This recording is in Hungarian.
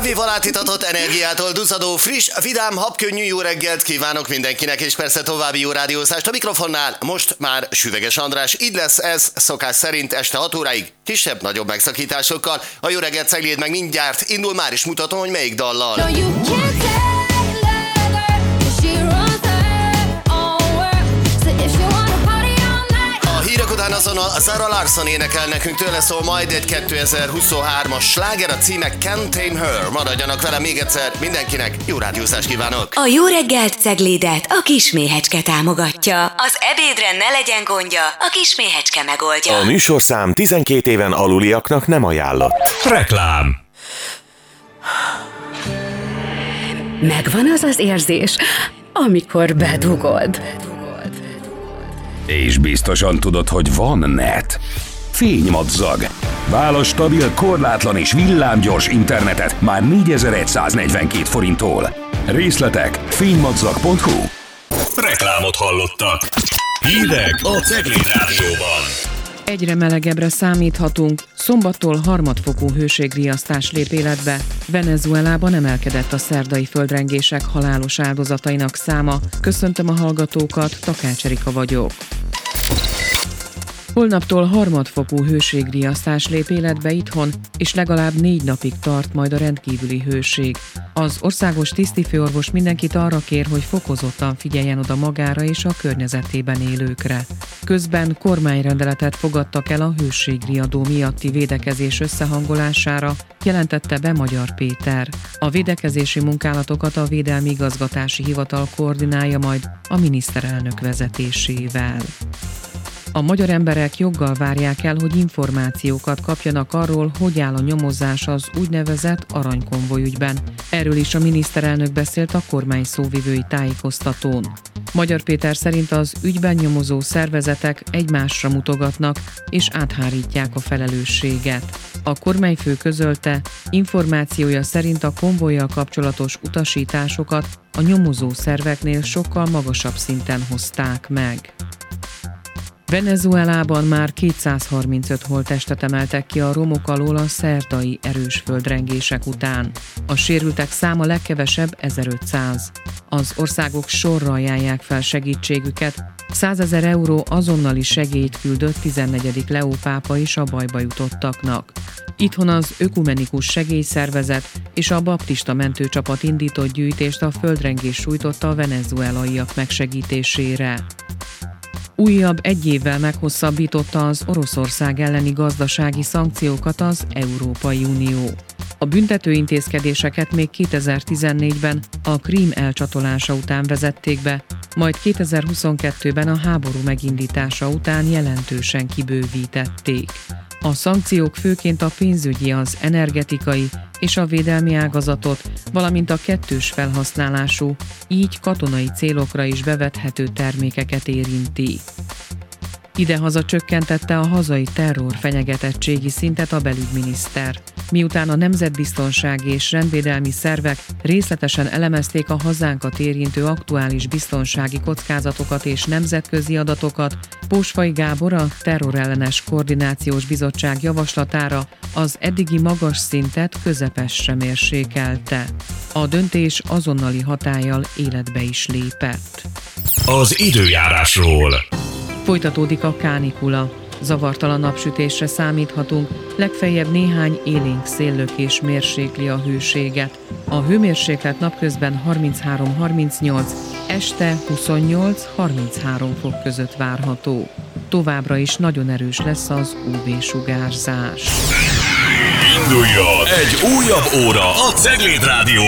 kávéval átitatott energiától duzzadó, friss, vidám, habkönnyű jó reggelt kívánok mindenkinek, és persze további jó rádiózást a mikrofonnál. Most már Süveges András, így lesz ez szokás szerint este 6 óráig, kisebb-nagyobb megszakításokkal. A jó reggelt Cegléd meg mindjárt indul, már is mutatom, hogy melyik dallal. Hírek után azonnal a Zara Larsson énekel nekünk, tőle szól majd egy 2023-as sláger, a címe Can't Tame Her. Maradjanak vele még egyszer, mindenkinek jó rádiózást kívánok! A jó reggelt Ceglédet a Kisméhecske támogatja. Az ebédre ne legyen gondja, a Kisméhecske megoldja. A műsorszám 12 éven aluliaknak nem ajánlott. Reklám. Megvan az az érzés, amikor bedugod. És biztosan tudod, hogy van net. Fénymadzag. Válasz stabil, korlátlan és villámgyors internetet már 4142 forinttól. Részletek fénymadzag.hu. Reklámot hallottak. Hírek a Cegléd Rádióban. Egyre melegebbre számíthatunk. Szombattól harmadfokú hőségriasztás lép életbe. Venezuelában emelkedett a szerdai földrengések halálos áldozatainak száma. Köszöntöm a hallgatókat, Takács Erika vagyok. Holnaptól harmadfokú hőségriasztás lép életbe itthon, és legalább 4 napig tart majd a rendkívüli hőség. Az országos tisztifőorvos mindenkit arra kér, hogy fokozottan figyeljen oda magára és a környezetében élőkre. Közben kormányrendeletet fogadtak el a hőségriadó miatti védekezés összehangolására, jelentette be Magyar Péter. A védekezési munkálatokat a Védelmi Igazgatási Hivatal koordinálja majd a miniszterelnök vezetésével. A magyar emberek joggal várják el, hogy információkat kapjanak arról, hogy áll a nyomozás az úgynevezett aranykonvoj ügyben. Erről is a miniszterelnök beszélt a kormány szóvivői tájékoztatón. Magyar Péter szerint az ügyben nyomozó szervezetek egymásra mutogatnak és áthárítják a felelősséget. A kormányfő közölte, információja szerint a konvojjal kapcsolatos utasításokat a nyomozó szerveknél sokkal magasabb szinten hozták meg. Venezuelában már 235 holttestet emeltek ki a romok alól a szerdai erős földrengések után. A sérültek száma legkevesebb 1500. Az országok sorra ajánlják fel segítségüket. 100 000 euró azonnali segélyt küldött 14. Leó pápa is a bajba jutottaknak. Itthon az Ökumenikus Segélyszervezet és a baptista mentőcsapat indított gyűjtést a földrengés sújtotta a venezuelaiak megsegítésére. Újabb 1 évvel meghosszabbította az Oroszország elleni gazdasági szankciókat az Európai Unió. A büntető intézkedéseket még 2014-ben a Krím elcsatolása után vezették be, majd 2022-ben a háború megindítása után jelentősen kibővítették. A szankciók főként a pénzügyi, az energetikai és a védelmi ágazatot, valamint a kettős felhasználású, így katonai célokra is bevethető termékeket érinti. Idehaza csökkentette a hazai terror fenyegetettségi szintet a belügyminiszter. Miután a nemzetbiztonsági és rendvédelmi szervek részletesen elemezték a hazánkat érintő aktuális biztonsági kockázatokat és nemzetközi adatokat, Pósfai Gábor a Terrorellenes Koordinációs Bizottság javaslatára az eddigi magas szintet közepesre mérsékelte. A döntés azonnali hatállyal életbe is lépett. Az időjárásról. Folytatódik a kánikula. Zavartalan napsütésre számíthatunk, legfeljebb néhány élénk széllökés mérsékli a hőséget. A hőmérséklet napközben 33-38, este 28-33 fok között várható. Továbbra is nagyon erős lesz az UV-sugárzás. Induljon egy újabb óra a Cegléd Rádióban!